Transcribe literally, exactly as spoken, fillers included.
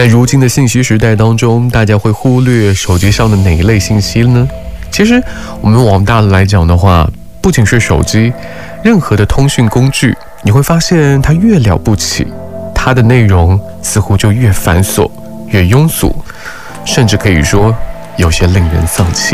在如今的信息时代当中，大家会忽略手机上的哪一类信息呢？其实我们往大了来讲的话，不仅是手机，任何的通讯工具，你会发现它越了不起，它的内容似乎就越繁琐、越庸俗，甚至可以说有些令人丧气。